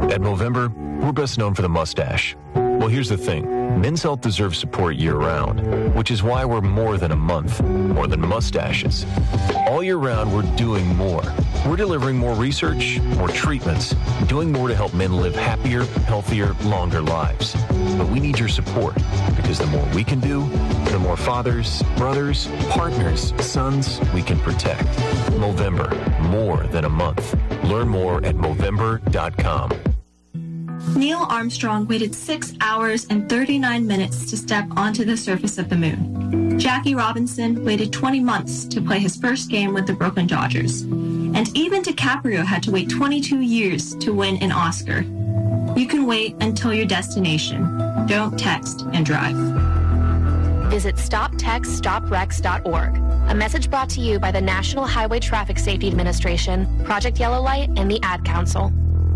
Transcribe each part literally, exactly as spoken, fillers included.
At Movember, we're best known for the mustache. Well, here's the thing. Men's health deserves support year-round, which is why we're more than a month, more than mustaches. All year round, we're doing more. We're delivering more research, more treatments, doing more to help men live happier, healthier, longer lives. But we need your support, because the more we can do, the more fathers, brothers, partners, sons we can protect. Movember, more than a month. Learn more at Movember dot com. Neil Armstrong waited six hours and thirty-nine minutes to step onto the surface of the moon. Jackie Robinson waited twenty months to play his first game with the Brooklyn Dodgers. And even DiCaprio had to wait twenty-two years to win an Oscar. You can wait until your destination. Don't text and drive. Visit stop text stop wrecks dot org. A message brought to you by the National Highway Traffic Safety Administration, Project Yellow Light, and the Ad Council.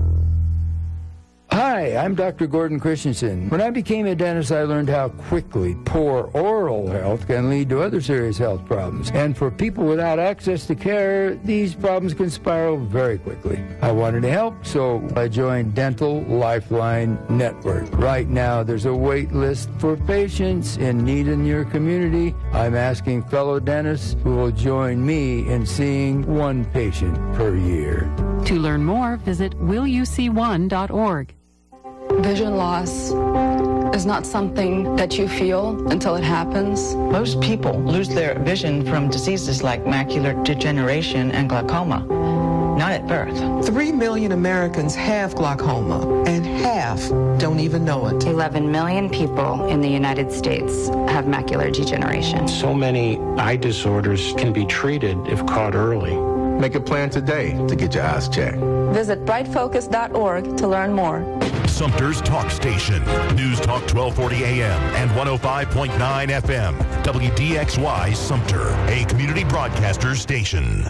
Hi, I'm Doctor Gordon Christensen. When I became a dentist, I learned how quickly poor oral health can lead to other serious health problems. And for people without access to care, these problems can spiral very quickly. I wanted to help, so I joined Dental Lifeline Network. Right now, there's a wait list for patients in need in your community. I'm asking fellow dentists who will join me in seeing one patient per year. To learn more, visit will you see one dot org. Vision loss is not something that you feel until it happens. Most people lose their vision from diseases like macular degeneration and glaucoma, not at birth. Three million Americans have glaucoma, and half don't even know it. eleven million people in the United States have macular degeneration. So many eye disorders can be treated if caught early. Make a plan today to get your eyes checked. Visit bright focus dot org to learn more. Sumter's Talk Station. News Talk twelve forty A M and one oh five point nine F M. W D X Y Sumter, a community broadcaster station.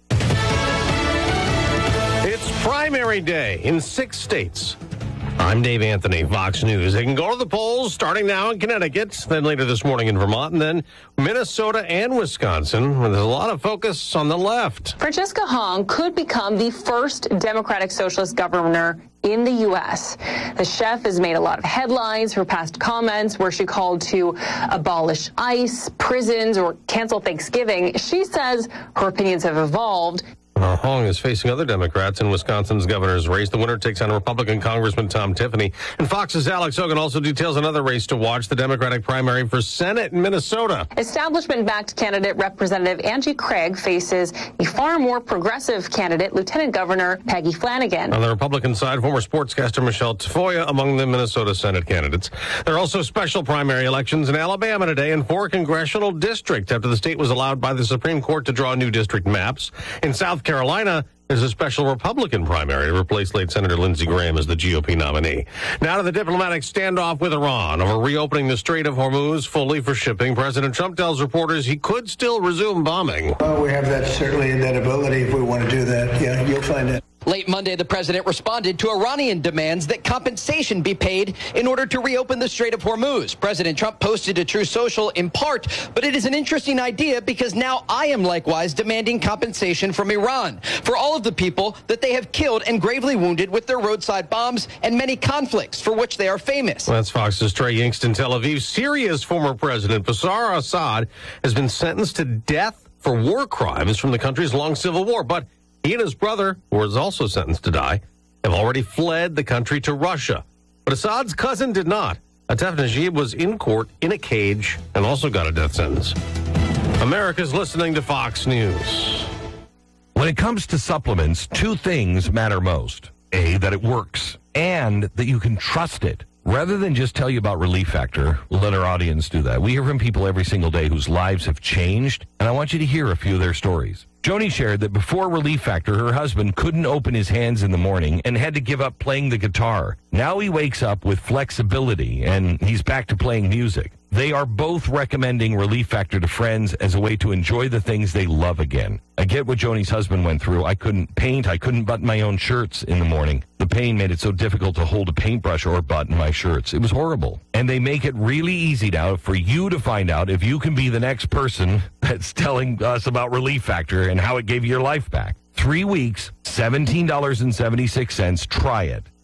It's primary day in six states. I'm Dave Anthony, Fox News. They can go to the polls starting now in Connecticut, then later this morning in Vermont, and then Minnesota and Wisconsin, where there's a lot of focus on the left. Francisca Hong could become the first Democratic Socialist governor in the U S. The chef has made a lot of headlines for past comments where she called to abolish ICE, prisons, or cancel Thanksgiving. She says her opinions have evolved. Uh, Hong is facing other Democrats in Wisconsin's governor's race. The winner takes on Republican Congressman Tom Tiffany. And Fox's Alex Hogan also details another race to watch, the Democratic primary for Senate in Minnesota. Establishment-backed candidate Representative Angie Craig faces a far more progressive candidate, Lieutenant Governor Peggy Flanagan. On the Republican side, former sportscaster Michelle Tafoya among the Minnesota Senate candidates. There are also special primary elections in Alabama today in four congressional districts after the state was allowed by the Supreme Court to draw new district maps. In South Carolina, there's a special Republican primary to replace late Senator Lindsey Graham as the G O P nominee. Now to the diplomatic standoff with Iran over reopening the Strait of Hormuz fully for shipping. President Trump tells reporters he could still resume bombing. Well, we have that certainly that ability if we want to do that. Yeah, you'll find it. Late Monday, the president responded to Iranian demands that compensation be paid in order to reopen the Strait of Hormuz. President Trump posted to Truth Social in part, but it is an interesting idea because now I am likewise demanding compensation from Iran for all of the people that they have killed and gravely wounded with their roadside bombs and many conflicts for which they are famous. That's Fox's Trey Yingst in Tel Aviv. Syria's former president, Bashar Assad, has been sentenced to death for war crimes from the country's long civil war, but he and his brother, who was also sentenced to die, have already fled the country to Russia. But Assad's cousin did not. Atef Najib was in court in a cage and also got a death sentence. America's listening to Fox News. When it comes to supplements, two things matter most. A, that it works, and that you can trust it. Rather than just tell you about Relief Factor, we'll let our audience do that. We hear from people every single day whose lives have changed, and I want you to hear a few of their stories. Joni shared that before Relief Factor, her husband couldn't open his hands in the morning and had to give up playing the guitar. Now he wakes up with flexibility, and he's back to playing music. They are both recommending Relief Factor to friends as a way to enjoy the things they love again. I get what Joni's husband went through. I couldn't paint. I couldn't button my own shirts in the morning. The pain made it so difficult to hold a paintbrush or button my shirts. It was horrible. And they make it really easy now for you to find out if you can be the next person that's telling us about Relief Factor and how it gave you your life back. Three weeks, seventeen dollars and seventy-six cents. Try it.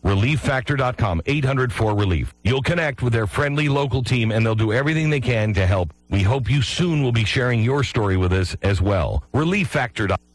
relief factor dot com, eight hundred four relief. You'll connect with their friendly local team, and they'll do everything they can to help. We hope you soon will be sharing your story with us as well. relief factor dot com.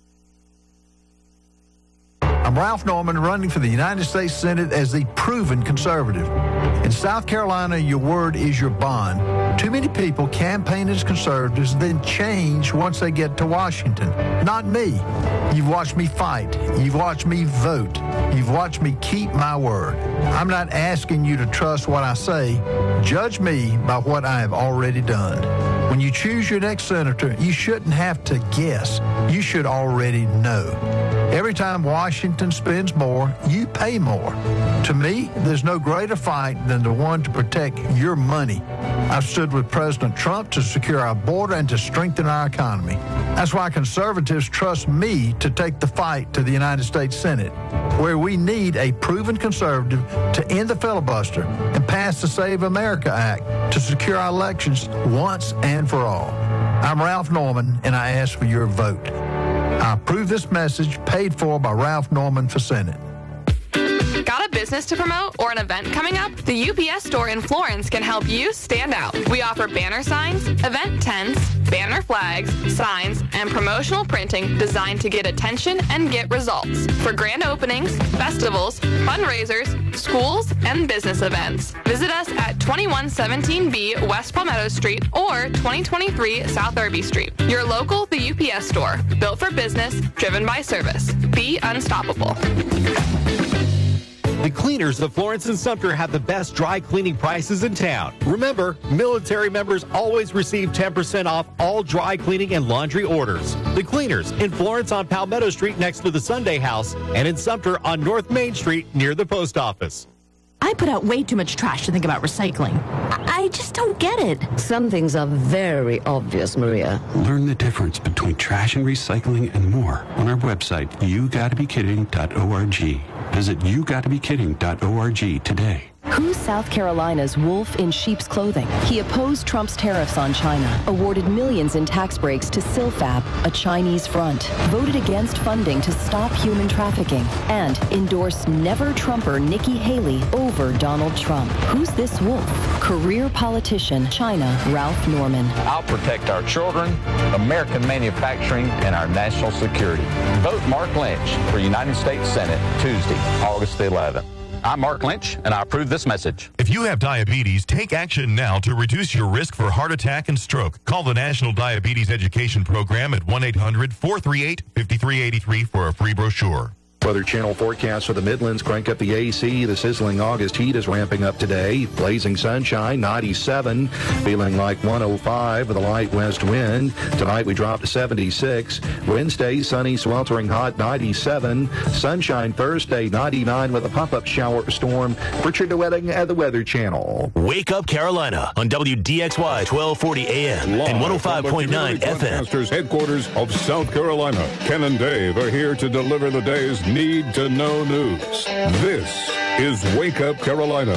I'm Ralph Norman, running for the United States Senate as the proven conservative. In South Carolina, your word is your bond. Too many people campaign as conservatives, then change once they get to Washington. Not me. You've watched me fight. You've watched me vote. You've watched me keep my word. I'm not asking you to trust what I say. Judge me by what I have already done. When you choose your next senator, you shouldn't have to guess. You should already know. Every time Washington spends more, you pay more. To me, there's no greater fight than the one to protect your money. I've stood with President Trump to secure our border and to strengthen our economy. That's why conservatives trust me to take the fight to the United States Senate, where we need a proven conservative to end the filibuster and pass the Save America Act to secure our elections once and for all. I'm Ralph Norman, and I ask for your vote. I approve this message, paid for by Ralph Norman for Senate. Got a business to promote or an event coming up? The U P S store in Florence can help you stand out. We offer banner signs, event tents, banner flags, signs, and promotional printing designed to get attention and get results for grand openings, festivals, fundraisers, schools, and business events. Visit us at twenty-one seventeen B West Palmetto Street or twenty twenty-three South Irby Street. Your local The U P S store, built for business, driven by service. Be unstoppable. The cleaners of Florence and Sumter have the best dry cleaning prices in town. Remember, military members always receive ten percent off all dry cleaning and laundry orders. The cleaners in Florence on Palmetto Street next to the Sunday House and in Sumter on North Main Street near the post office. I put out way too much trash to think about recycling. I just don't get it. Some things are very obvious, Maria. Learn the difference between trash and recycling and more on our website, you gotta be kidding dot org. Visit you gotta be kidding dot org today. Who's South Carolina's wolf in sheep's clothing? He opposed Trump's tariffs on China, awarded millions in tax breaks to Silfab, a Chinese front, voted against funding to stop human trafficking, and endorsed never-Trumper Nikki Haley over Donald Trump. Who's this wolf? Career politician, China, Ralph Norman. I'll protect our children, American manufacturing, and our national security. Vote Mark Lynch for United States Senate Tuesday, August the eleventh. I'm Mark Lynch, and I approve this message. If you have diabetes, take action now to reduce your risk for heart attack and stroke. Call the National Diabetes Education Program at one eight hundred four three eight five three eight three for a free brochure. Weather Channel forecast for the Midlands. Crank up the A C. The sizzling August heat is ramping up today. Blazing sunshine, ninety-seven. Feeling like one oh five with a light west wind. Tonight we drop to seventy-six. Wednesday, sunny, sweltering hot, ninety-seven. Sunshine Thursday, ninety-nine with a pop-up shower storm. Richard DeWetting at the Weather Channel. Wake Up Carolina on W D X Y twelve forty A M Live and one oh five point nine F M. Broadcasters headquarters of South Carolina. Ken and Dave are here to deliver the day's need to know news. This is Wake Up Carolina.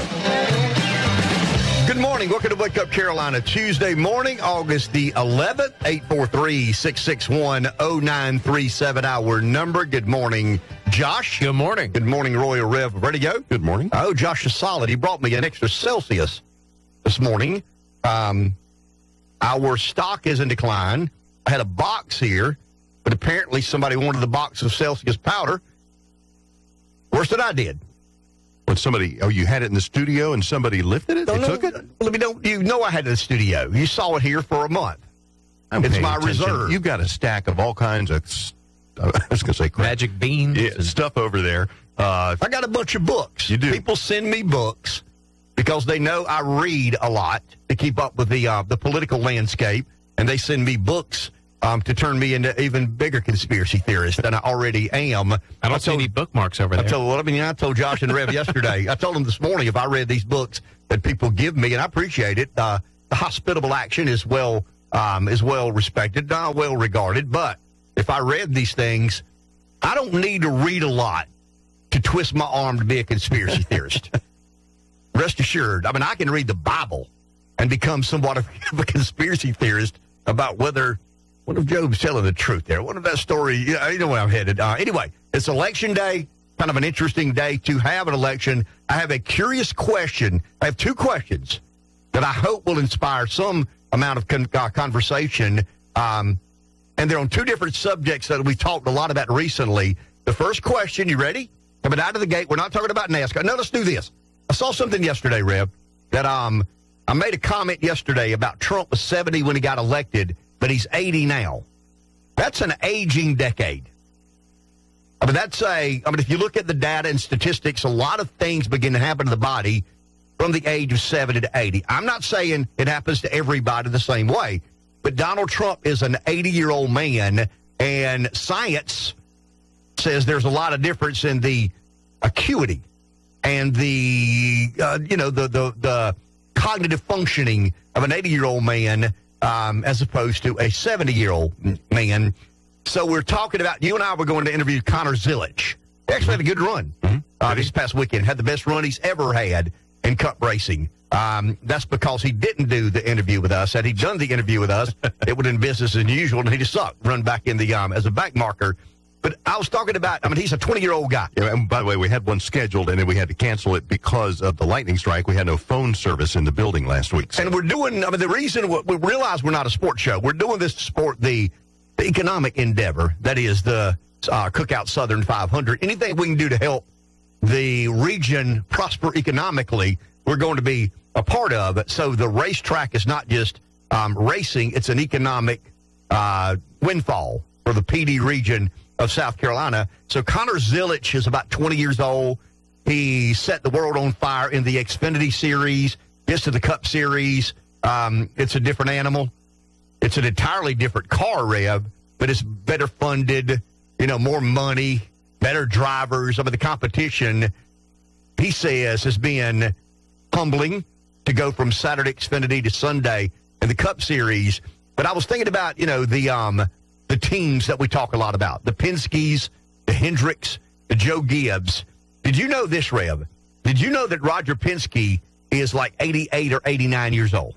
Good morning. Welcome to Wake Up Carolina. Tuesday morning, August the eleventh, eight four three, six six one, oh nine three seven, our number. Good morning, Josh. Good morning. Good morning, Royal Rev. Ready to go? Good morning. Oh, Josh is solid. He brought me an extra Celsius this morning. Um, our stock is in decline. I had a box here, but apparently somebody wanted the box of Celsius powder. Worse than I did. When somebody, oh, you had it in the studio and somebody lifted it? Don't They know, took it? Let me don't. You know I had it in the studio. You saw it here for a month. I'm it's paying my attention. reserve. You've got a stack of all kinds of, I was going to say crap. Magic beans. Yeah, stuff over there. Uh, I got a bunch of books. You do. People send me books because they know I read a lot to keep up with the uh, the political landscape, and they send me books um, to turn me into even bigger conspiracy theorist than I already am. I don't I see told, any bookmarks over there. I told, well, I mean, I told Josh and Rev yesterday. I told them this morning if I read these books that people give me, and I appreciate it. Uh, the hospitable action is well um, is well respected, not well regarded. But if I read these things, I don't need to read a lot to twist my arm to be a conspiracy theorist. Rest assured. I mean, I can read the Bible and become somewhat of a conspiracy theorist about whether one of Job's telling the truth there. What if that story, you know, you know where I'm headed. Uh, anyway, it's election day. kind of an interesting day to have an election. I have a curious question. I have two questions that I hope will inspire some amount of con- uh, conversation. Um, and they're on two different subjects that we've talked a lot about recently. The first question, you ready? Coming out of the gate, we're not talking about NASCAR. No, let's do this. I saw something yesterday, Rev, that um, I made a comment yesterday about Trump was seventy when he got elected, but he's eighty now. That's an aging decade. I mean, that's a, I mean, if you look at the data and statistics, a lot of things begin to happen to the body from the age of seventy to eighty. I'm not saying it happens to everybody the same way, but Donald Trump is an eighty-year-old man, and science says there's a lot of difference in the acuity and the, uh, you know, the, the, the cognitive functioning of an eighty-year-old man um, as opposed to a seventy-year-old man. So we're talking about, you and I were going to interview Connor Zilisch. He actually had a good run mm-hmm. uh, this past weekend. Had the best run he's ever had in cup racing. Um, that's because he didn't do the interview with us. Had he done the interview with us, it would have been business as usual, and he just sucked. Run back in the um, as a back marker. But I was talking about, I mean, he's a twenty-year-old guy. Yeah, and by the way, we had one scheduled, and then we had to cancel it because of the lightning strike. We had no phone service in the building last week. So. And we're doing, I mean, the reason we, we realize we're not a sports show. We're doing this to support the, the economic endeavor, that is the uh, Cookout Southern five hundred. Anything we can do to help the region prosper economically, we're going to be a part of it. So the racetrack is not just um, racing, it's an economic uh, windfall for the P D region of South Carolina. So Connor Zilisch is about twenty years old. He set the world on fire in the Xfinity Series, gets to the Cup Series. Um, it's a different animal. It's an entirely different car, Rev, but it's better funded, you know, more money, better drivers. I mean, the competition, he says, has been humbling to go from Saturday Xfinity to Sunday in the Cup Series. But I was thinking about, you know, the um, the teams that we talk a lot about, the Penske's, the Hendricks, the Joe Gibbs. Did you know this, Rev? Did you know that Roger Penske is like eighty-eight or eighty-nine years old?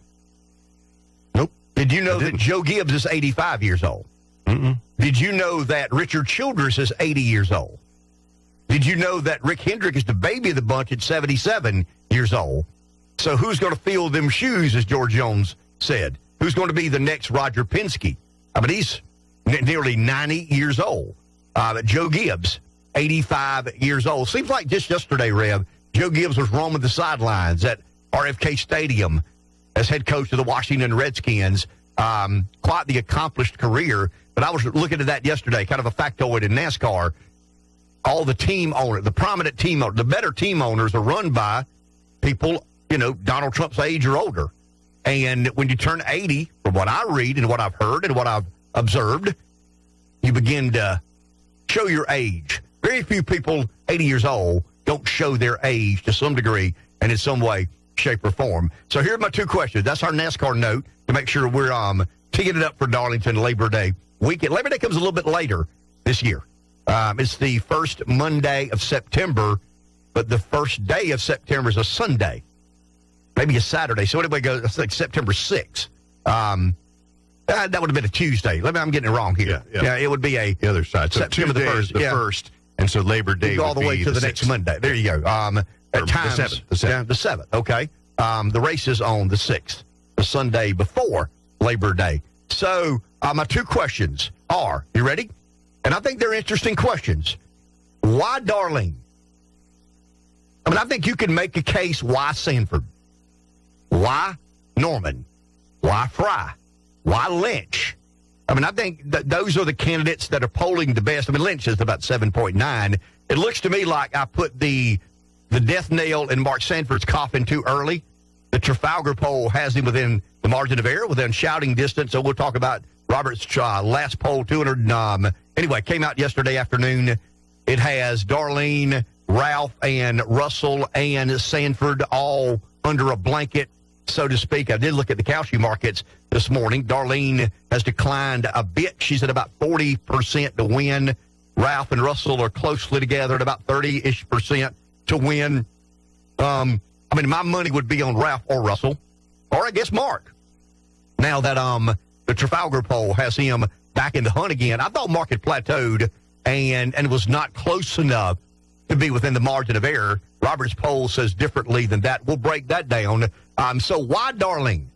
Nope. Did you know that Joe Gibbs is eighty-five years old? Mm-mm. Did you know that Richard Childress is eighty years old? Did you know that Rick Hendrick is the baby of the bunch at seventy-seven years old? So who's going to fill them shoes, as George Jones said? Who's going to be the next Roger Penske? I mean, he's n- nearly ninety years old. Uh, Joe Gibbs, eighty-five years old. Seems like just yesterday, Rev, Joe Gibbs was roaming the sidelines at R F K Stadium as head coach of the Washington Redskins. Um, quite the accomplished career. But I was looking at that yesterday, kind of a factoid in NASCAR. All the team owners, the prominent team owners, the better team owners are run by people, you know, Donald Trump's age or older. And when you turn eighty, from what I read and what I've heard and what I've observed, you begin to show your age. Very few people eighty years old don't show their age to some degree and in some way, shape, or form. So here are my two questions. That's our NASCAR note to make sure we're um, teeing it up for Darlington Labor Day weekend. Labor Day comes a little bit later this year. Um, it's the first Monday of September, but the first day of September is a Sunday. Maybe a Saturday. So anybody goes, it's like September sixth. Um, that, that would have been a Tuesday. Let me, I'm getting it wrong here. Yeah, yeah. yeah it would be a the other side. So September Tuesday the first. is the yeah. first, and so Labor Day go would all the way be to the, the next sixth. Monday. There you go. Um, at Or times, the seventh. The seventh. Yeah, the seventh. Okay. Um, the race is on the sixth, the Sunday before Labor Day. So uh, my two questions are: you ready? And I think they're interesting questions. Why Darlene? I mean, I think you can make a case why Sanford. Why Norman? Why Fry? Why Lynch? I mean, I think that those are the candidates that are polling the best. I mean, Lynch is about seven point nine. It looks to me like I put the the death nail in Mark Sanford's coffin too early. The Trafalgar poll has him within the margin of error, within shouting distance. So we'll talk about Robert's uh, last poll, two hundred. Um, anyway, came out yesterday afternoon. It has Darlene, Ralph, and Russell and Sanford all under a blanket, so to speak. I did look at the Kalshi markets this morning. Darlene has declined a bit. She's at about forty percent to win. Ralph and Russell are closely together at about thirty-ish percent to win. Um, I mean, my money would be on Ralph or Russell, or I guess Mark. Now that um the Trafalgar poll has him back in the hunt again, I thought Mark had plateaued and, and was not close enough to be within the margin of error. Robert's poll says differently than that. We'll break that down. Um, so why Darlene?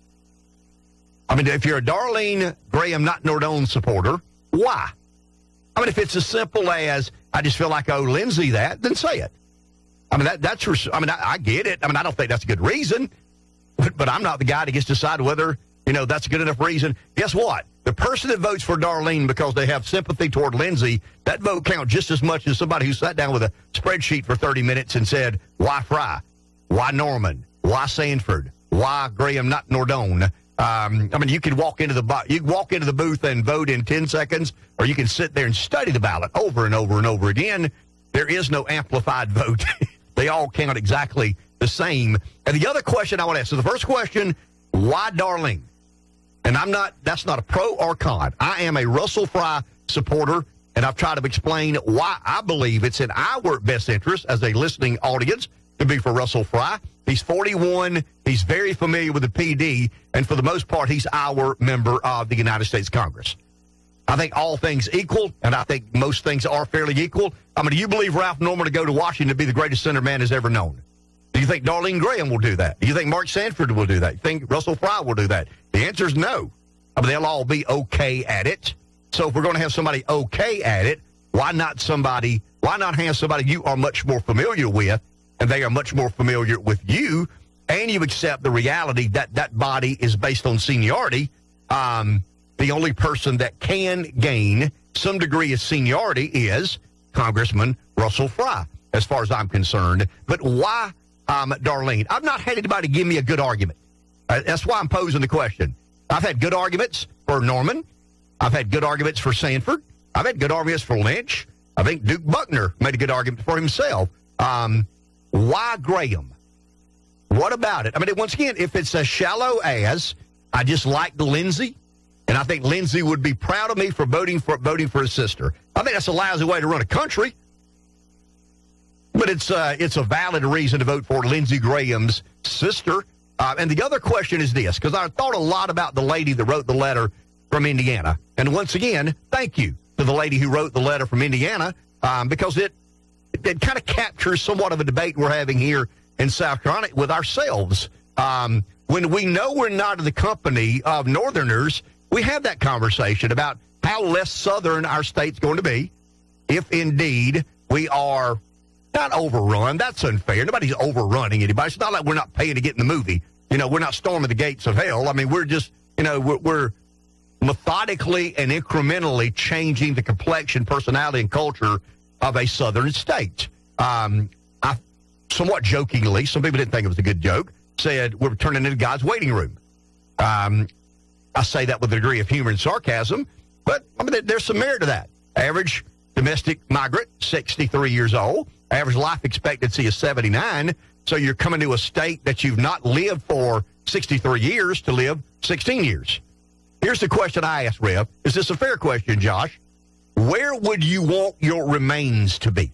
I mean, if you're a Darlene Graham, not Nordone supporter, why? I mean, if it's as simple as, I just feel like I owe Lindsey that, then say it. I mean, that, that's, I mean, I, I get it. I mean, I don't think that's a good reason, but, but I'm not the guy that gets to decide whether, you know, that's a good enough reason. Guess what? The person that votes for Darlene because they have sympathy toward Lindsey, that vote counts just as much as somebody who sat down with a spreadsheet for thirty minutes and said, why Fry? Why Norman? Why Sanford? Why Graham, not Nordone? Um, I mean, you could walk into the bo- you can walk into the booth and vote in ten seconds, or you can sit there and study the ballot over and over and over again. There is no amplified vote. They all count exactly the same. And the other question I want to ask, so the first question, why Darlene? And I'm not, that's not a pro or con. I am a Russell Fry supporter, and I've tried to explain why I believe it's in our best interest as a listening audience to be for Russell Fry. He's forty-one. He's very familiar with the P D, and for the most part, he's our member of the United States Congress. I think all things equal, and I think most things are fairly equal. I mean, do you believe Ralph Norman to go to Washington to be the greatest center man has ever known? Do you think Darlene Graham will do that? Do you think Mark Sanford will do that? Do you think Russell Fry will do that? The answer is no. I mean, they'll all be okay at it. So if we're going to have somebody okay at it, why not somebody, why not have somebody you are much more familiar with, and they are much more familiar with you, and you accept the reality that that body is based on seniority? Um, the only person that can gain some degree of seniority is Congressman Russell Fry, as far as I'm concerned. But why um, Darlene? I've not had anybody give me a good argument. Uh, that's why I'm posing the question. I've had good arguments for Norman. I've had good arguments for Sanford. I've had good arguments for Lynch. I think Duke Buckner made a good argument for himself. Um, why Graham? What about it? I mean, once again, if it's as shallow as I just like Lindsey, and I think Lindsey would be proud of me for voting for voting for his sister. I think that's a lousy way to run a country. But it's uh, it's a valid reason to vote for Lindsey Graham's sister. Uh, and the other question is this, because I thought a lot about the lady that wrote the letter from Indiana. And once again, thank you to the lady who wrote the letter from Indiana, um, because it, it, it kind of captures somewhat of a debate we're having here in South Carolina with ourselves. Um, when we know we're not in the company of Northerners, we have that conversation about how less Southern our state's going to be if indeed we are not overrun. That's unfair. Nobody's overrunning anybody. It's not like we're not paying to get in the movie. You know, we're not storming the gates of hell. I mean, we're just, you know, we're, we're methodically and incrementally changing the complexion, personality, and culture of a Southern state. Um, I somewhat jokingly, some people didn't think it was a good joke, said we're turning into God's waiting room. Um, I say that with a degree of humor and sarcasm, but I mean, there's some merit to that. Average domestic migrant, sixty-three years old. Average life expectancy is seventy-nine. So you're coming to a state that you've not lived for sixty-three years to live sixteen years. Here's the question I asked, Rev. Is this a fair question, Josh? Where would you want your remains to be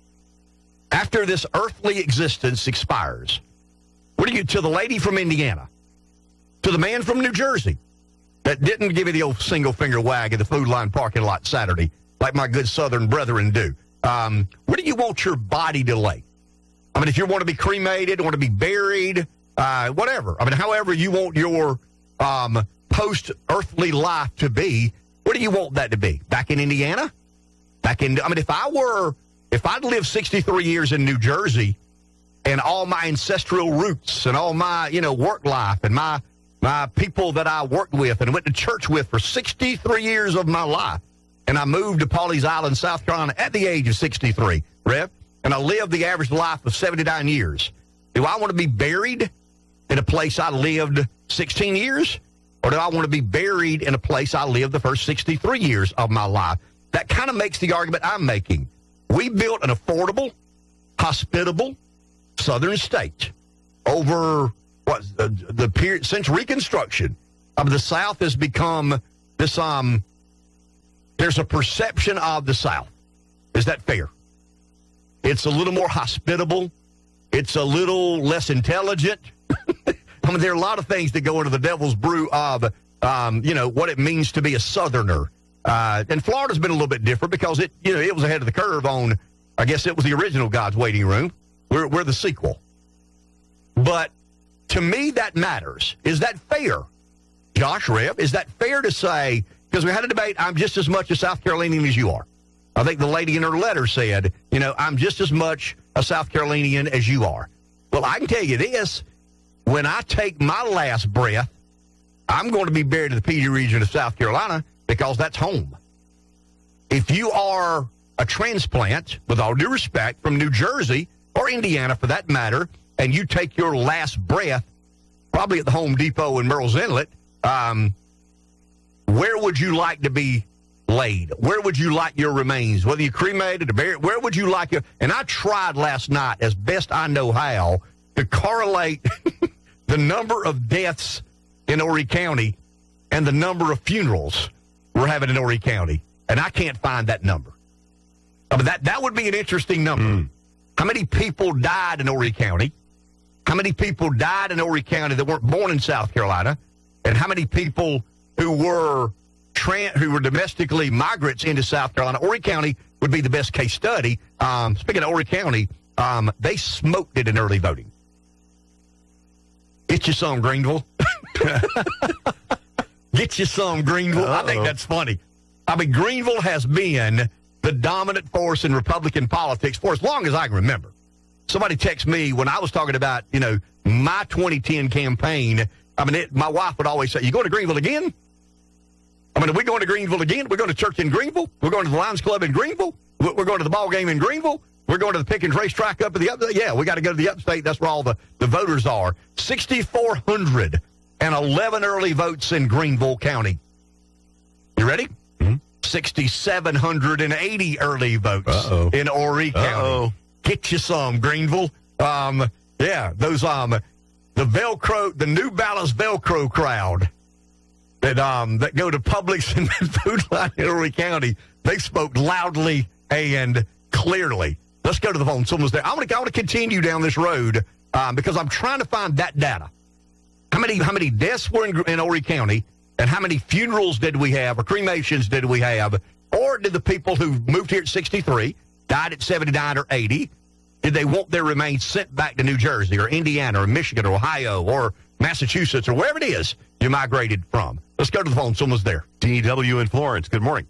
after this earthly existence expires? What do you, to the lady from Indiana, to the man from New Jersey that didn't give you the old single finger wag at the Food Line parking lot Saturday, like my good Southern brethren do? Um, where do you want your body to lay? I mean, if you want to be cremated, want to be buried, uh, whatever. I mean, however you want your um, post-earthly life to be, where do you want that to be? Back in Indiana? Back in, I mean, if I were, if I'd lived sixty-three years in New Jersey and all my ancestral roots and all my, you know, work life and my, my people that I worked with and went to church with for sixty-three years of my life, and I moved to Pawleys Island, South Carolina at the age of sixty-three, Rev, and I lived the average life of seventy-nine years. Do I want to be buried in a place I lived sixteen years? Or do I want to be buried in a place I lived the first sixty-three years of my life? That kind of makes the argument I'm making. We built an affordable, hospitable Southern state over what the, the period since Reconstruction. I mean, the South has become this, um, there's a perception of the South. Is that fair? It's a little more hospitable. It's a little less intelligent. I mean, there are a lot of things that go into the devil's brew of, um, you know, what it means to be a Southerner. Uh, and Florida's been a little bit different because it, you know, it was ahead of the curve on I guess it was the original God's Waiting Room. We're, we're the sequel. But to me, that matters. Is that fair? Josh, Rev, is that fair to say, because we had a debate, I'm just as much a South Carolinian as you are. I think the lady in her letter said, you know, I'm just as much a South Carolinian as you are. Well, I can tell you this. When I take my last breath, I'm going to be buried in the P D region of South Carolina because that's home. If you are a transplant, with all due respect, from New Jersey or Indiana for that matter, and you take your last breath, probably at the Home Depot in Murrells Inlet, um, where would you like to be laid? Where would you like your remains? Whether you cremated or buried, where would you like your... And I tried last night, as best I know how, to correlate the number of deaths in Horry County and the number of funerals we're having in Horry County. And I can't find that number. I mean, that, that would be an interesting number. Mm. How many people died in Horry County? How many people died in Horry County that weren't born in South Carolina? And how many people who were tran- who were domestically migrants into South Carolina? Horry County would be the best case study. Um, speaking of Horry County, um, they smoked it in early voting. Get you some, Greenville. Get you some, Greenville. Uh-oh. I think that's funny. I mean, Greenville has been the dominant force in Republican politics for as long as I can remember. Somebody texted me when I was talking about, you know, my twenty ten campaign. I mean, it, my wife would always say, you going to Greenville again? I mean, are we going to Greenville again? We're going to church in Greenville? We're going to the Lions Club in Greenville? We're going to the ball game in Greenville? We're going to the Pickens racetrack up in the upstate? Yeah, we got to go to the upstate. That's where all the, the voters are. six thousand four hundred eleven early votes in Greenville County. You ready? Mm-hmm. six thousand seven hundred eighty early votes Uh-oh. in Horry County. Uh-oh. Get you some, Greenville. Um, yeah, those, um, the Velcro, the New Balance Velcro crowd that, um, that go to Publix and Food Line in Horry County, they spoke loudly and clearly. Let's go to the phone. Someone's there. I want to, I want to continue down this road, um, because I'm trying to find that data. How many, how many deaths were in, in Horry County, and how many funerals did we have, or cremations did we have, or did the people who moved here at sixty-three, died at seventy-nine or eighty, did they want their remains sent back to New Jersey or Indiana or Michigan or Ohio or Massachusetts or wherever it is you migrated from? Let's go to the phone. Someone's there. D W in Florence. Good morning.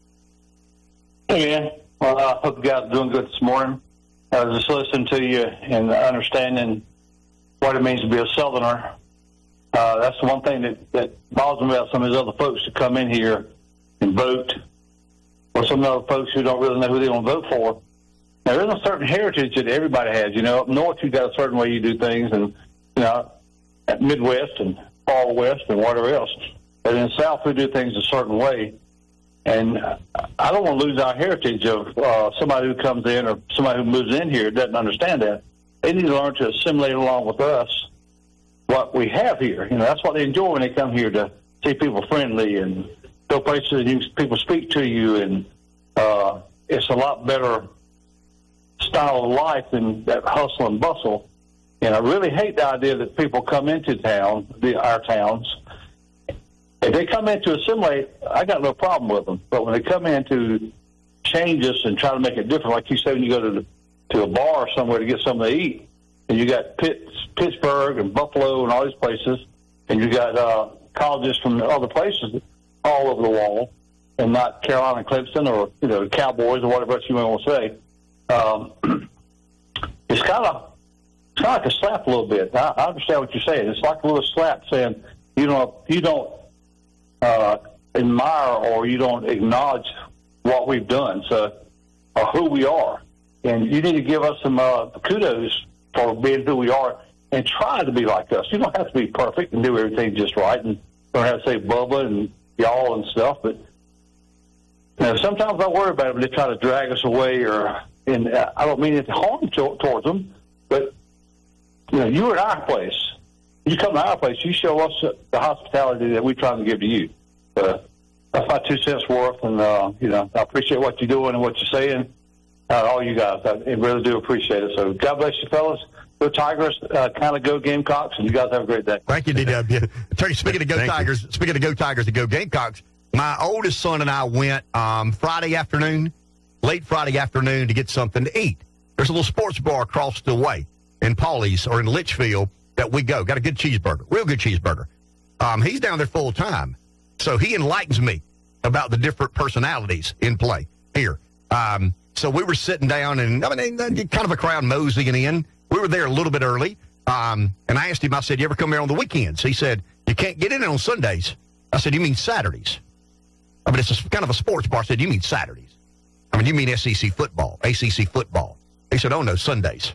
Hey, man. Well, I hope you guys are doing good this morning. I was just listening to you and understanding what it means to be a Southerner. Uh, that's the one thing that, that bothers me about some of these other folks who come in here and vote, or some other folks who don't really know who they're going to vote for. Now, there's a certain heritage that everybody has. You know, up north, you've got a certain way you do things, and, you know, at Midwest and far west and whatever else. But in the South, we do things a certain way. And I don't want to lose our heritage of uh, somebody who comes in or somebody who moves in here doesn't understand that. They need to learn to assimilate along with us what we have here. You know, that's what they enjoy when they come here, to see people friendly and go places and you, people speak to you. And uh, it's a lot better style of life than that hustle and bustle. And I really hate the idea that people come into town, the, our towns. If they come in to assimilate, I got no problem with them. But when they come in to change us and try to make it different, like you said, when you go to the, to a bar somewhere to get something to eat, and you got Pitt, Pittsburgh and Buffalo and all these places, and you got uh, colleges from other places all over the wall, and not Carolina and Clemson or, you know, Cowboys or whatever else you may want to say. Um, it's kind of it's kind of like a slap a little bit. I, I understand what you're saying. It's like a little slap saying you don't you don't uh, admire or you don't acknowledge what we've done, so or who we are, and you need to give us some uh, kudos for being who we are and try to be like us. You don't have to be perfect and do everything just right, and don't have to say Bubba and y'all and stuff. But you know, sometimes I worry about it when they try to drag us away, or and uh, I don't mean it to harm to, towards them, but you know, you're at our place. You come to our place, you show us the hospitality that we're trying to give to you. Uh, that's my two cents worth, and uh, you know, I appreciate what you're doing and what you're saying. Uh, all you guys, I really do appreciate it. So God bless you, fellas. Go Tigers, uh, kind of go Gamecocks, and you guys have a great day. Thank you, D W. Speaking of go Thank Tigers, you. speaking of go Tigers and go Gamecocks, my oldest son and I went um, Friday afternoon, late Friday afternoon, to get something to eat. There's a little sports bar across the way in Paulie's or in Litchfield that we go. Got a good cheeseburger, real good cheeseburger. Um, he's down there full time. So he enlightens me about the different personalities in play here. Um, so we were sitting down and, I mean, kind of a crowd moseying in. We were there a little bit early. Um, and I asked him, I said, you ever come here on the weekends? He said, you can't get in on Sundays. I said, you mean Saturdays? I mean, it's a, kind of a sports bar. I said, you mean Saturdays? I mean, you mean S E C football, A C C football. He said, oh, no, Sundays.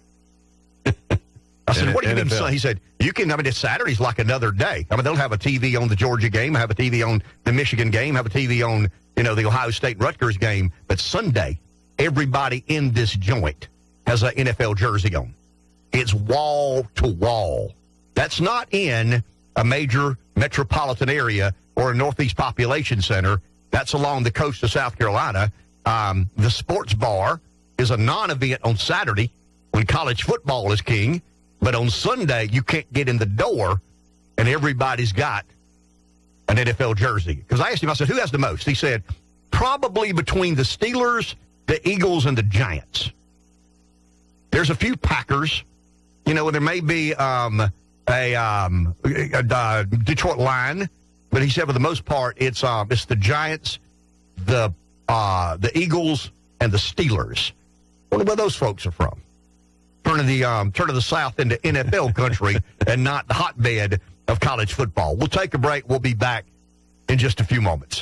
I said, what do you mean? He said, you can, I mean, it's Saturday's like another day. I mean, they'll have a T V on the Georgia game, have a T V on the Michigan game, have a T V on, you know, the Ohio State Rutgers game. But Sunday, everybody in this joint has an N F L jersey on. It's wall to wall. That's not in a major metropolitan area or a Northeast population center. That's along the coast of South Carolina. Um, the sports bar is a non-event on Saturday when college football is king. But on Sunday, you can't get in the door, and everybody's got an N F L jersey. Because I asked him, I said, who has the most? He said, probably between the Steelers, the Eagles, and the Giants. There's a few Packers. You know, there may be um, a, um, a, a Detroit Lion, but he said for the most part, it's um, it's the Giants, the uh, the Eagles, and the Steelers. I wonder where those folks are from. Turning the um, turning the South into N F L country and not the hotbed of college football. We'll take a break. We'll be back in just a few moments.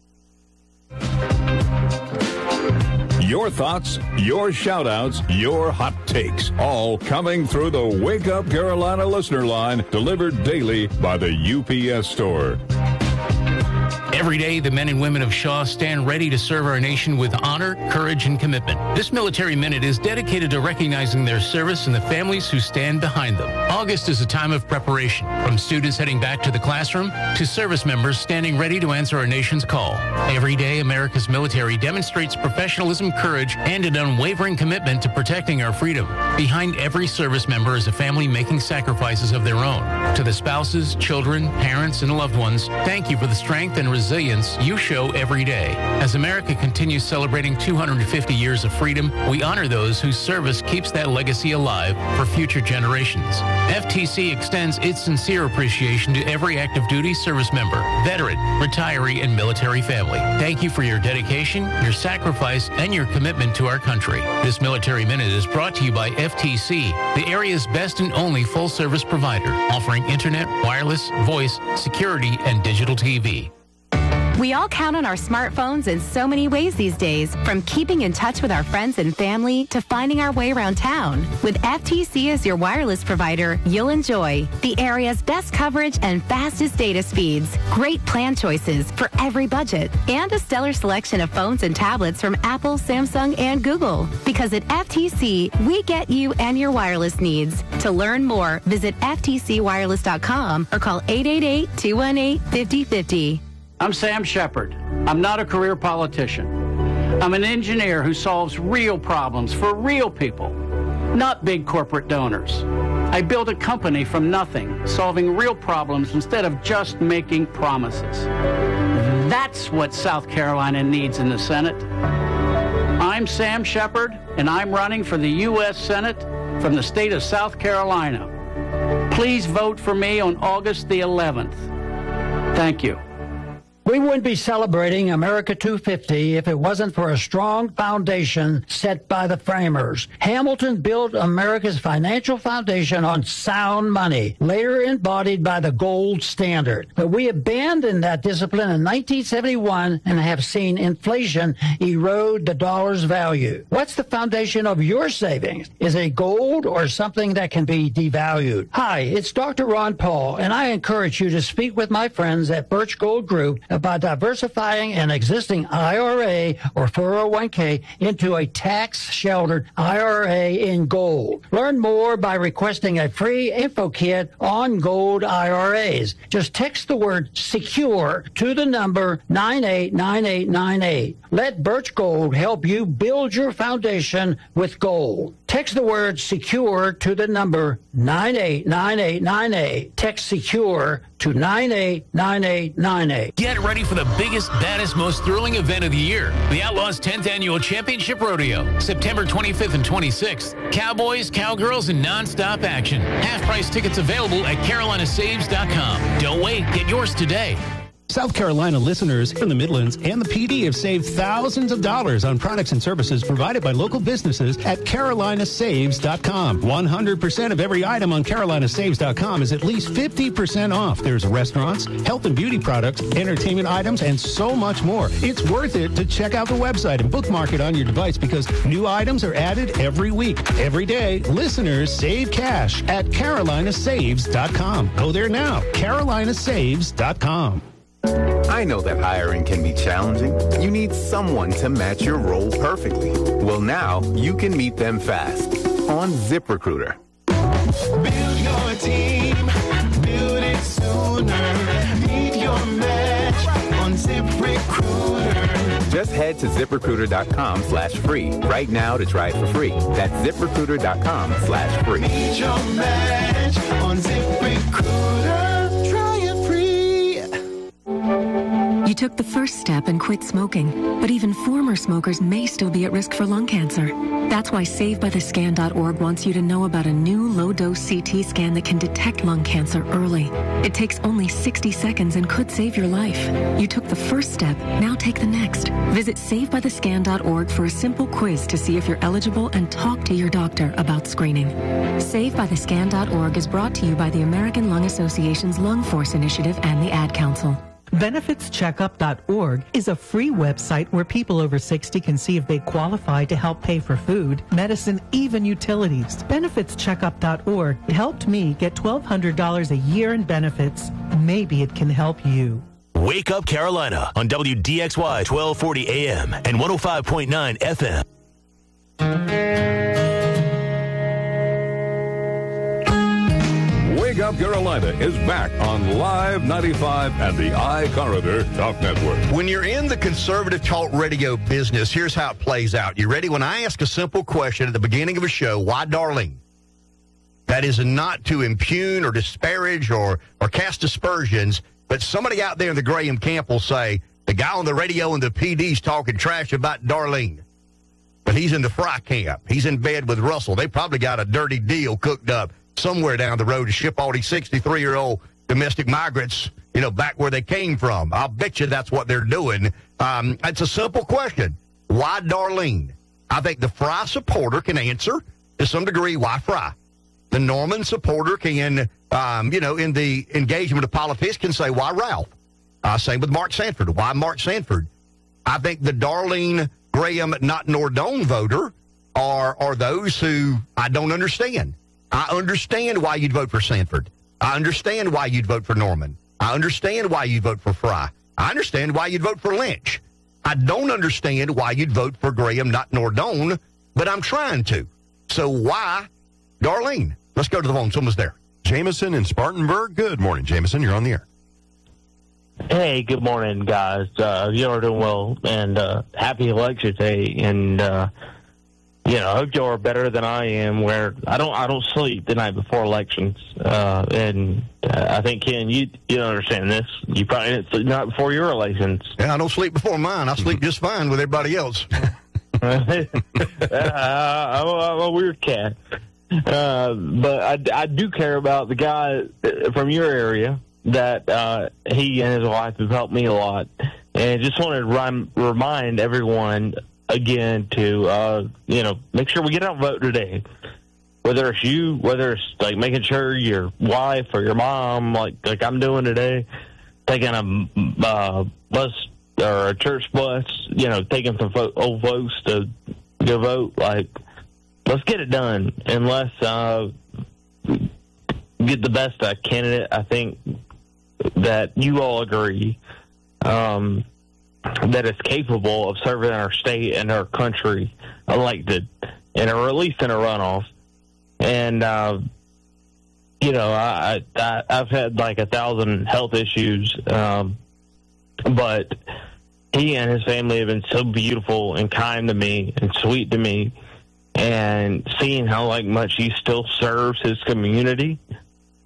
Your thoughts, your shout-outs, your hot takes, all coming through the Wake Up Carolina listener line, delivered daily by the U P S Store. Every day, the men and women of Shaw stand ready to serve our nation with honor, courage, and commitment. This Military Minute is dedicated to recognizing their service and the families who stand behind them. August is a time of preparation, from students heading back to the classroom to service members standing ready to answer our nation's call. Every day, America's military demonstrates professionalism, courage, and an unwavering commitment to protecting our freedom. Behind every service member is a family making sacrifices of their own. To the spouses, children, parents, and loved ones, thank you for the strength and resilience you show every day. As America continues celebrating two hundred fifty years of freedom, we honor those whose service keeps that legacy alive for future generations. F T C extends its sincere appreciation to every active duty service member, veteran, retiree, and military family. Thank you for your dedication, your sacrifice, and your commitment to our country. This Military Minute is brought to you by F T C, the area's best and only full-service provider, offering internet, wireless, voice, security, and digital T V. We all count on our smartphones in so many ways these days, from keeping in touch with our friends and family to finding our way around town. With F T C as your wireless provider, you'll enjoy the area's best coverage and fastest data speeds, great plan choices for every budget, and a stellar selection of phones and tablets from Apple, Samsung, and Google. Because at F T C, we get you and your wireless needs. To learn more, visit F T C wireless dot com or call eight eight eight, two one eight, five zero five zero. I'm Sam Shepard. I'm not a career politician. I'm an engineer who solves real problems for real people, not big corporate donors. I built a company from nothing, solving real problems instead of just making promises. That's what South Carolina needs in the Senate. I'm Sam Shepard, and I'm running for the U S Senate from the state of South Carolina. Please vote for me on August the eleventh. Thank you. We wouldn't be celebrating America two fifty if it wasn't for a strong foundation set by the framers. Hamilton built America's financial foundation on sound money, later embodied by the gold standard. But we abandoned that discipline in nineteen seventy-one and have seen inflation erode the dollar's value. What's the foundation of your savings? Is it gold or something that can be devalued? Hi, it's Doctor Ron Paul, and I encourage you to speak with my friends at Birch Gold Group about diversifying an existing I R A or four oh one k into a tax-sheltered I R A in gold. Learn more by requesting a free info kit on gold I R As. Just text the word SECURE to the number nine eight nine eight nine eight. Let Birch Gold help you build your foundation with gold. Text the word SECURE to the number nine eight nine eight nine eight. Text SECURE to nine eight nine eight nine eight. Get ready for the biggest, baddest, most thrilling event of the year. The Outlaws tenth Annual Championship Rodeo. September twenty-fifth and twenty-sixth. Cowboys, cowgirls, and nonstop action. Half-price tickets available at carolina saves dot com. Don't wait. Get yours today. South Carolina listeners from the Midlands and the P D have saved thousands of dollars on products and services provided by local businesses at carolina saves dot com. one hundred percent of every item on carolina saves dot com is at least fifty percent off. There's restaurants, health and beauty products, entertainment items, and so much more. It's worth it to check out the website and bookmark it on your device because new items are added every week. Every day, listeners save cash at carolina saves dot com. Go there now, carolina saves dot com. I know that hiring can be challenging. You need someone to match your role perfectly. Well, now you can meet them fast on ZipRecruiter. Build your team, build it sooner. Meet your match on ZipRecruiter. Just head to ZipRecruiter.com slash free right now to try it for free. That's ZipRecruiter.com slash free. Meet your match on ZipRecruiter. Try it free. You took the first step and quit smoking, but even former smokers may still be at risk for lung cancer. That's why save by the scan dot org wants you to know about a new low-dose C T scan that can detect lung cancer early. It takes only sixty seconds and could save your life. You took the first step, now take the next. Visit save by the scan dot org for a simple quiz to see if you're eligible and talk to your doctor about screening. save by the scan dot org is brought to you by the American Lung Association's Lung Force Initiative and the Ad Council. benefits checkup dot org is a free website where people over sixty can see if they qualify to help pay for food, medicine, even utilities. benefits checkup dot org helped me get twelve hundred dollars a year in benefits. Maybe it can help you. Wake Up Carolina on W D X Y twelve forty A M and one oh five point nine F M. Wake Up Carolina is back on Live ninety-five and the iCorridor Talk Network. When you're in the conservative talk radio business, here's how it plays out. You ready? When I ask a simple question at the beginning of a show, why Darlene? That is not to impugn or disparage or, or cast aspersions, but somebody out there in the Graham camp will say, the guy on the radio and the P D's talking trash about Darlene. But he's in the Fry camp. He's in bed with Russell. They probably got a dirty deal cooked up somewhere down the road to ship all these sixty-three-year-old domestic migrants, you know, back where they came from. I'll bet you that's what they're doing. Um, it's a simple question. Why Darlene? I think the Fry supporter can answer to some degree why Fry. The Norman supporter can, um, you know, in the engagement of politics can say why Ralph. Uh, same with Mark Sanford. Why Mark Sanford? I think the Darlene Graham not Nordone voter are, are those who I don't understand. I understand why you'd vote for Sanford. I understand why you'd vote for Norman. I understand why you'd vote for Fry. I understand why you'd vote for Lynch. I don't understand why you'd vote for Graham, not Nordone, but I'm trying to. So why Darlene? Let's go to the phone. Someone's there. Jameson in Spartanburg. Good morning, Jameson. You're on the air. Hey, good morning, guys. Uh, you are doing well, and uh, happy election day. And uh, you know, I hope you are better than I am. Where I don't, I don't sleep the night before elections. Uh, and uh, I think Ken, you you don't understand this. You probably didn't sleep the night before your elections. Yeah, I don't sleep before mine. I sleep just fine with everybody else. uh, I'm, I'm a weird cat. Uh, but I, I do care about the guy from your area that uh, he and his wife have helped me a lot. And just wanted to rem- remind everyone again to, uh, you know, make sure we get out and vote today. Whether it's you, whether it's like making sure your wife or your mom, like like I'm doing today, taking a uh, bus or a church bus, you know, taking some fo- old folks to go vote, like, let's get it done, and let's uh, get the best uh, candidate. I think that you all agree um, that is capable of serving our state and our country elected, and or at least in a runoff. And uh, you know, I, I I've had like a thousand health issues, um, but he and his family have been so beautiful and kind to me and sweet to me. And seeing how like much he still serves his community, and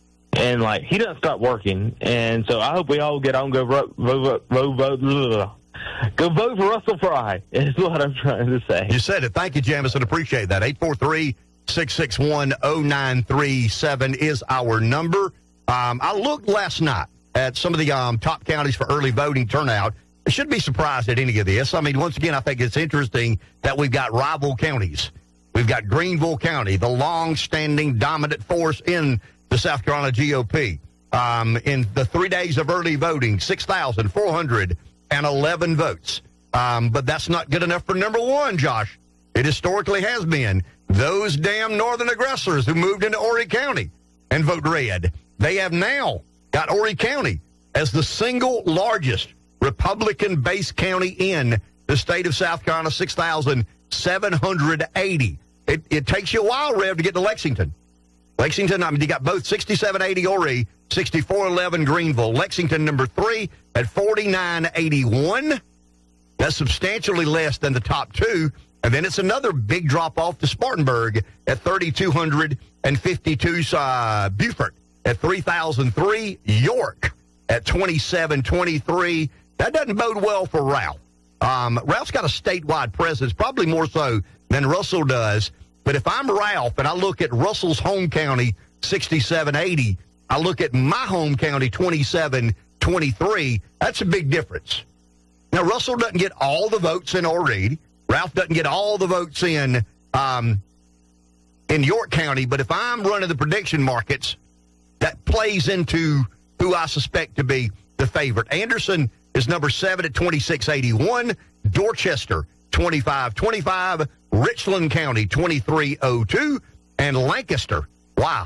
and like he doesn't stop working. And so I hope we all get on and go vote, vote, vote, vote, vote, go vote for Russell Fry. Is what I'm trying to say. You said it. Thank you, Jamison. Appreciate that. eight four three, six six one, zero nine three seven is our number. Um, I looked last night at some of the um, top counties for early voting turnout. I shouldn't be surprised at any of this. I mean, once again, I think it's interesting that we've got rival counties. We've got Greenville County, the long-standing dominant force in the South Carolina G O P. Um, in the three days of early voting, six thousand four hundred eleven votes. Um, but that's not good enough for number one, Josh. It historically has been. Those damn northern aggressors who moved into Horry County and vote red. They have now got Horry County as the single largest Republican-based county in the state of South Carolina, six thousand seven hundred eighty. It, it takes you a while, Rev, to get to Lexington. Lexington, I mean, you got both sixty-seven eighty Horry, sixty-four eleven Greenville. Lexington, number three, at forty-nine eighty-one. That's substantially less than the top two. And then it's another big drop-off to Spartanburg at thirty-two fifty-two. Uh, Beaufort at three thousand three. York at twenty-seven twenty-three. That doesn't bode well for Ralph. Um, Ralph's got a statewide presence, probably more so than Russell does. But if I'm Ralph and I look at Russell's home county, sixty-seven eighty, I look at my home county, twenty-seven twenty-three, that's a big difference. Now, Russell doesn't get all the votes in Horry. Ralph doesn't get all the votes in um, in York County. But if I'm running the prediction markets, that plays into who I suspect to be the favorite. Anderson is number seven at twenty-six eighty-one. Dorchester, twenty-five twenty-five. Richland County, twenty-three oh two. And Lancaster, wow.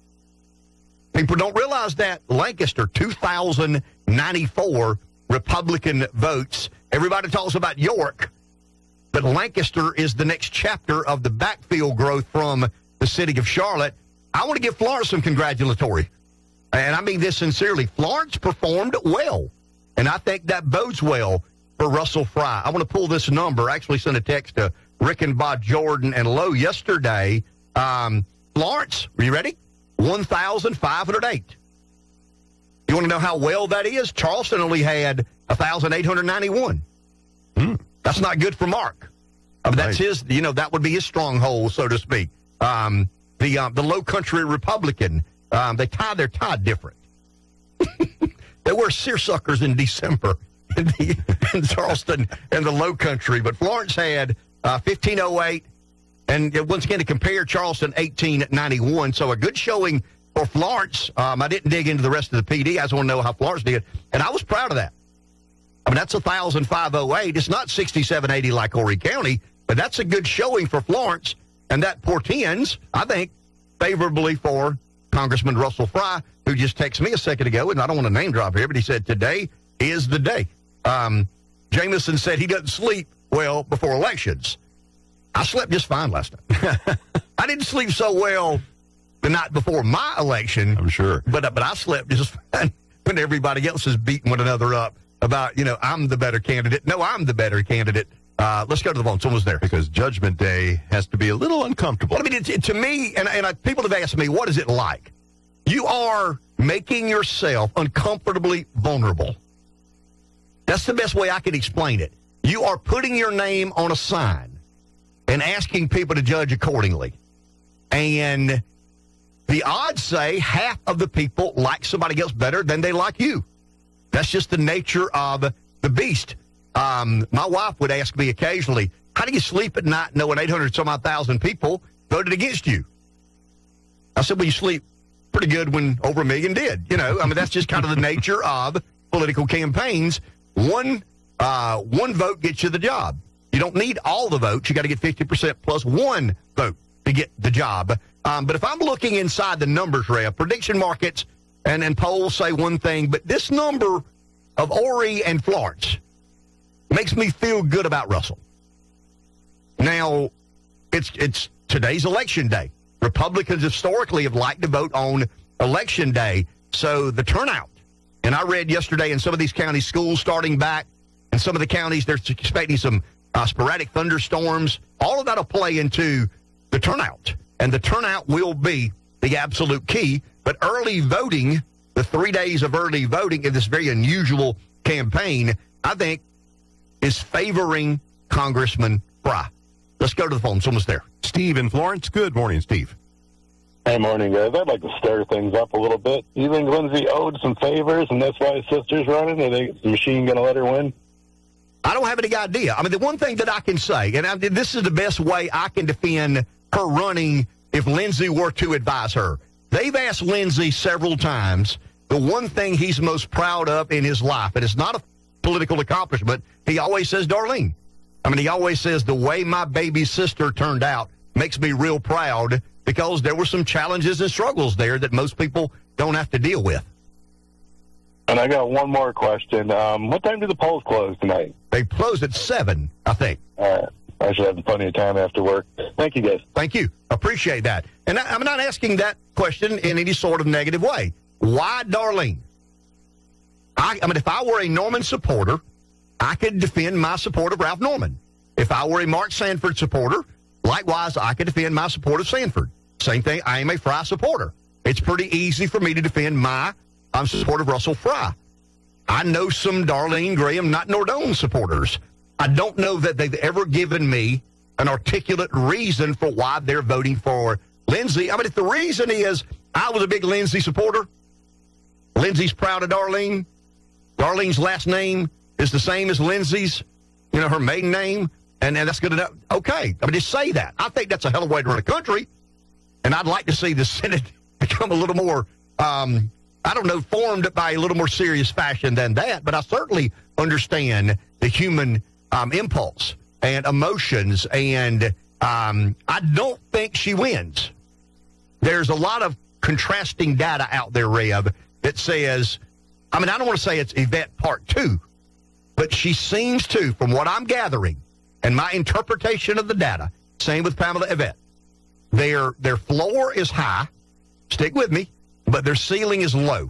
People don't realize that. Lancaster, two thousand ninety-four Republican votes. Everybody talks about York, but Lancaster is the next chapter of the backfield growth from the city of Charlotte. I want to give Florence some congratulatory. And I mean this sincerely. Florence performed well. And I think that bodes well for Russell Fry. I want to pull this number. I actually sent a text to Rick and Bob Jordan and Lowe yesterday. Um, Florence, are you ready? one thousand five hundred eight. You want to know how well that is? Charleston only had one thousand eight hundred ninety-one. Mm. That's not good for Mark. I mean, that's right. His, you know, that would be his stronghold, so to speak. Um, the uh, the Low Country Republican, um, they tie their tie different. They wear seersuckers in December in, the, in Charleston and the Low Country. But Florence had uh, fifteen oh eight. And once again, to compare, Charleston, eighteen ninety-one. So a good showing for Florence. Um, I didn't dig into the rest of the P D. I just want to know how Florence did. And I was proud of that. I mean, that's one thousand five hundred eight. It's not sixty-seven eighty like Horry County, but that's a good showing for Florence. And that portends, I think, favorably for Congressman Russell Fry, who just texted me a second ago, and I don't want to name drop here, but he said, today is the day. Um, Jameson said he doesn't sleep well before elections. I slept just fine last night. I didn't sleep so well the night before my election. I'm sure. But, but I slept just fine when everybody else is beating one another up about, you know, I'm the better candidate. No, I'm the better candidate. Uh, let's go to the phone. Someone's there. Because Judgment Day has to be a little uncomfortable. Well, I mean, it, it, to me, and, and I, people have asked me, what is it like? You are making yourself uncomfortably vulnerable. That's the best way I can explain it. You are putting your name on a sign and asking people to judge accordingly. And the odds say half of the people like somebody else better than they like you. That's just the nature of the beast. Um, my wife would ask me occasionally, how do you sleep at night knowing eight hundred some odd thousand people voted against you? I said, well, you sleep pretty good when over a million did. You know, I mean, that's just kind of the nature of political campaigns. One, uh, one vote gets you the job. You don't need all the votes. You got to get fifty percent plus one vote to get the job. Um, but if I'm looking inside the numbers, Rev, prediction markets and, and polls say one thing, but this number of Horry and Florence makes me feel good about Russell. Now, it's it's today's election day. Republicans historically have liked to vote on election day. So the turnout, and I read yesterday in some of these counties, schools starting back, and some of the counties, they're expecting some uh, sporadic thunderstorms. All of that will play into the turnout. And the turnout will be the absolute key But early voting, the three days of early voting in this very unusual campaign, I think, is favoring Congressman Fry. Let's go to the phone. Someone's there. Steve in Florence. Good morning, Steve. Hey, morning, guys. I'd like to stir things up a little bit. You think Lindsay owed some favors, and that's why his sister's running? Or is the machine going to let her win? I don't have any idea. I mean, the one thing that I can say, and I, this is the best way I can defend her running if Lindsay were to advise her. They've asked Lindsay several times the one thing he's most proud of in his life, and it's not a political accomplishment. He always says Darlene. I mean, he always says the way my baby sister turned out makes me real proud because there were some challenges and struggles there that most people don't have to deal with. And I got one more question. Um, what time do the polls close tonight? They close at seven, I think. All right. I should have plenty of time after work. Thank you, guys. Thank you. Appreciate that. And I, I'm not asking that question in any sort of negative way. Why Darlene? I, I mean, if I were a Norman supporter, I could defend my support of Ralph Norman. If I were a Mark Sanford supporter, likewise, I could defend my support of Sanford. Same thing, I am a Fry supporter. It's pretty easy for me to defend my um, support of Russell Fry. I know some Darlene Graham, not Nordone supporters. I don't know that they've ever given me an articulate reason for why they're voting for Lindsay. I mean, if the reason is I was a big Lindsay supporter, Lindsay's proud of Darlene, Darlene's last name is the same as Lindsay's, you know, her maiden name, and, and that's good enough. Okay, I mean, just say that. I think that's a hell of a way to run a country, and I'd like to see the Senate become a little more, um, I don't know, formed by a little more serious fashion than that, but I certainly understand the human um, impulse and emotions, and um, I don't think she wins. There's a lot of contrasting data out there, Rev, that says, I mean, I don't want to say it's Yvette part two, but she seems to, from what I'm gathering, and my interpretation of the data, same with Pamela Yvette, their, their floor is high, stick with me, but their ceiling is low.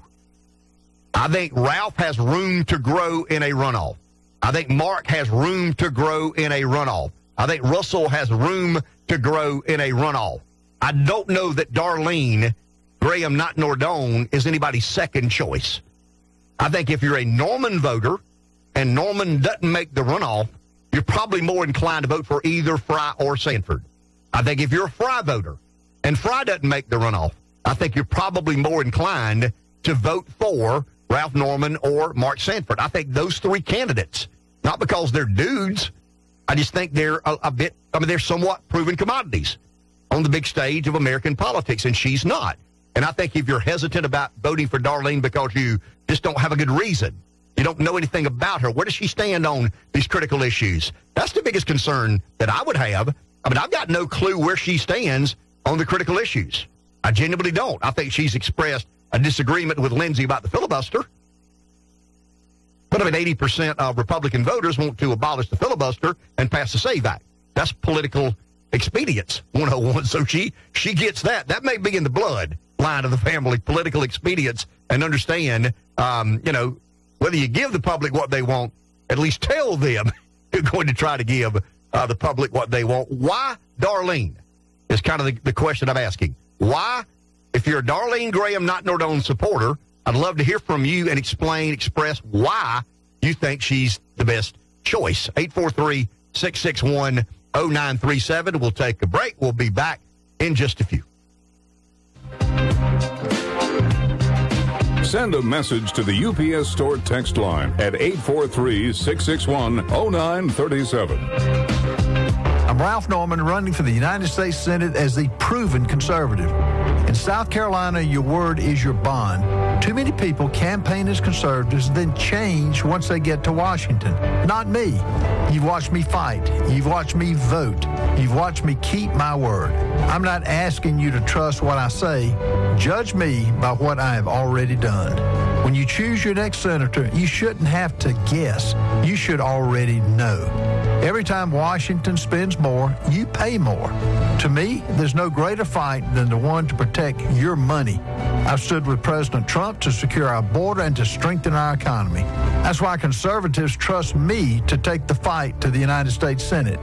I think Ralph has room to grow in a runoff. I think Mark has room to grow in a runoff. I think Russell has room to grow in a runoff. I don't know that Darlene Graham, not Nordone, is anybody's second choice. I think if you're a Norman voter and Norman doesn't make the runoff, you're probably more inclined to vote for either Fry or Sanford. I think if you're a Fry voter and Fry doesn't make the runoff, I think you're probably more inclined to vote for Ralph Norman or Mark Sanford. I think those three candidates, not because they're dudes, I just think they're a, a bit, I mean, they're somewhat proven commodities on the big stage of American politics, and she's not. And I think if you're hesitant about voting for Darlene because you just don't have a good reason, you don't know anything about her, where does she stand on these critical issues? That's the biggest concern that I would have. I mean, I've got no clue where she stands on the critical issues. I genuinely don't. I think she's expressed a disagreement with Lindsay about the filibuster. But I mean, eighty percent of Republican voters want to abolish the filibuster and pass the SAVE Act. That's political expedience one oh one. So she, she gets that. That may be in the blood line of the family, political expedience, and understand, um, you know, whether you give the public what they want, at least tell them you're going to try to give uh, the public what they want. Why Darlene is kind of the, the question I'm asking. Why, if you're a Darlene Graham, not Nordone supporter, I'd love to hear from you and explain, express why you think she's the best choice. eight four three, six six one, oh nine three seven. We'll take a break. We'll be back in just a few. Send a message to the U P S Store text line at eight four three, six six one, oh nine three seven. I'm Ralph Norman, running for the United States Senate as the proven conservative. In South Carolina, your word is your bond. Too many people campaign as conservatives, then change once they get to Washington. Not me. You've watched me fight. You've watched me vote. You've watched me keep my word. I'm not asking you to trust what I say. Judge me by what I have already done. When you choose your next senator, you shouldn't have to guess. You should already know. Every time Washington spends more, you pay more. To me, there's no greater fight than the one to protect your money. I've stood with President Trump to secure our border and to strengthen our economy. That's why conservatives trust me to take the fight to the United States Senate.